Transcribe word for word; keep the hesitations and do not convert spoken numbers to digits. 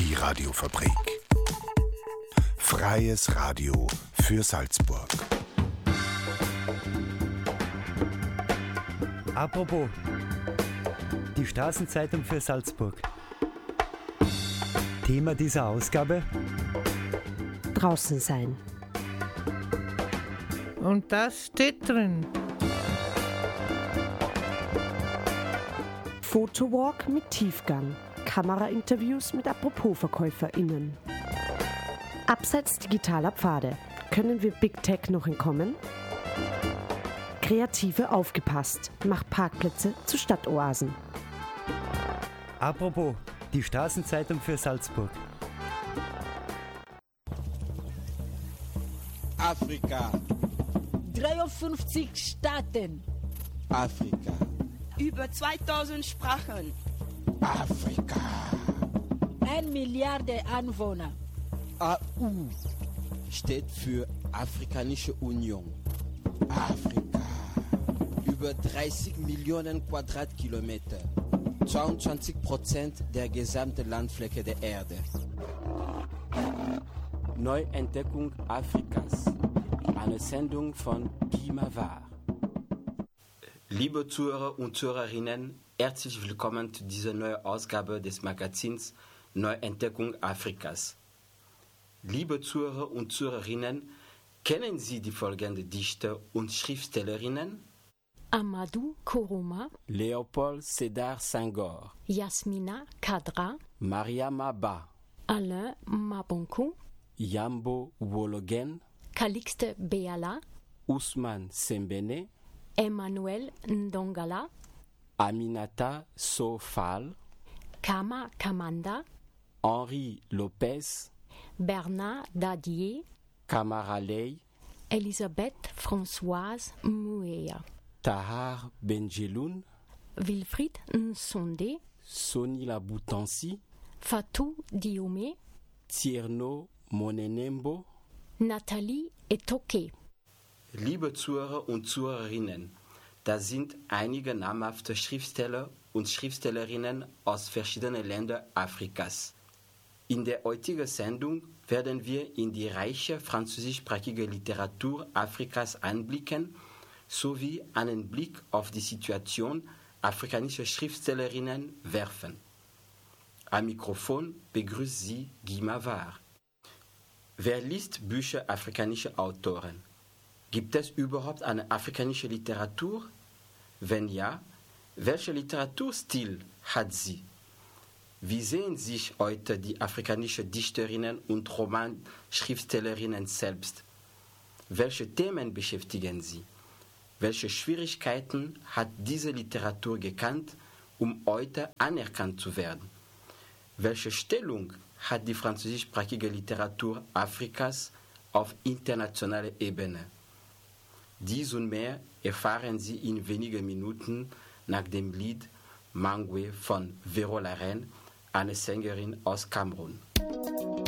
Die Radiofabrik. Freies Radio für Salzburg. Apropos, die Straßenzeitung für Salzburg. Thema dieser Ausgabe: Draußen sein. Und das steht drin. Fotowalk mit Tiefgang. Kamerainterviews mit Apropos-VerkäuferInnen. Abseits digitaler Pfade. Können wir Big Tech noch entkommen? Kreative aufgepasst. Macht Parkplätze zu Stadtoasen. Apropos, die Straßenzeitung für Salzburg. Afrika. dreiundfünfzig Staaten. Afrika. Über zweitausend Sprachen. Afrika. Eine Milliarde Einwohner. A U steht für Afrikanische Union. Afrika. Über dreißig Millionen Quadratkilometer. zweiundzwanzig Prozent der gesamten Landfläche der Erde. Neuentdeckung Afrikas. Eine Sendung von Guy Mavard. Liebe Zuhörer und Zuhörerinnen, herzlich willkommen zu dieser neuen Ausgabe des Magazins Neuentdeckung Afrikas. Liebe Zuhörer und Zuhörerinnen, kennen Sie die folgenden Dichter und Schriftstellerinnen? Amadou Kourouma, Léopold Sédar Senghor, Yasmina Kadra, Mariama Ba, Alain Mabonkou, Yambo Wologen, Calixte Beala, Ousmane Sembene, Emmanuel Ndongala, Aminata Sofal, Kama Kamanda, Henri Lopez, Bernard Dadier, Kamara Ley, Elisabeth Françoise Mouéa, Tahar Benjeloun, Wilfried Nsonde, Sonila Boutansi, Fatou Diomé, Tierno Monenembo, Nathalie Etoke. Liebe Zuhörer und Zuhörerinnen, da sind einige namhafte Schriftsteller und Schriftstellerinnen aus verschiedenen Ländern Afrikas. In der heutigen Sendung werden wir in die reiche französischsprachige Literatur Afrikas einblicken, sowie einen Blick auf die Situation afrikanischer Schriftstellerinnen werfen. Am Mikrofon begrüßt Sie Guy Mavard. Wer liest Bücher afrikanischer Autoren? Gibt es überhaupt eine afrikanische Literatur? Wenn ja, welcher Literaturstil hat sie? Wie sehen sich heute die afrikanischen Dichterinnen und Romanschriftstellerinnen selbst? Welche Themen beschäftigen sie? Welche Schwierigkeiten hat diese Literatur gekannt, um heute anerkannt zu werden? Welche Stellung hat die französischsprachige Literatur Afrikas auf internationaler Ebene? Dies und mehr erfahren Sie in wenigen Minuten nach dem Lied Mangwe von Vero Laren, eine Sängerin aus Kamerun.